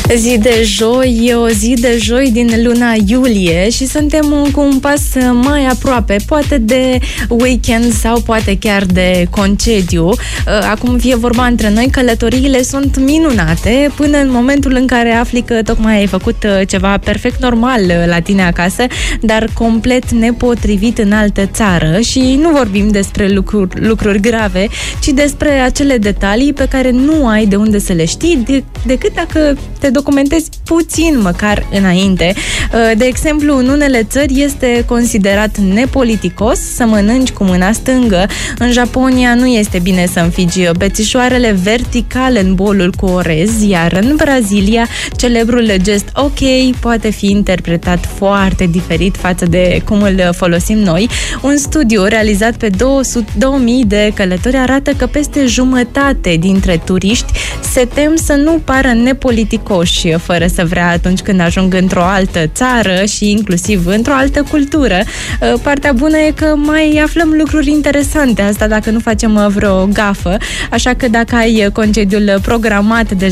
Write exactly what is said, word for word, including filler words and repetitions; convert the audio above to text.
Zi de joi, e o zi de joi din luna iulie și suntem cu un pas mai aproape, poate de weekend sau poate chiar de concediu. Acum fie vorba între noi, călătoriile sunt minunate până în momentul în care afli că tocmai ai făcut ceva perfect normal la tine acasă, dar complet nepotrivit în altă țară. Și nu vorbim despre lucruri, lucruri grave, ci despre acele detalii pe care nu ai de unde să le știi, de, decât dacă te documentezi puțin măcar înainte. De exemplu, în unele țări este considerat nepoliticos să mănânci cu mâna stângă. În Japonia nu este bine să înfigi bețișoarele vertical în bolul cu orez, iar în Brazilia celebrul gest ok poate fi interpretat foarte diferit față de cum îl folosim noi. Un studiu realizat pe două mii de călători arată că peste jumătate dintre turiști se tem să nu pară nepoliticoși fără să vrea atunci când ajung într-o altă țară și inclusiv într-o altă cultură. Partea bună e că mai aflăm lucruri interesante, asta dacă nu facem vreo gafă, așa că dacă ai concediul programat deja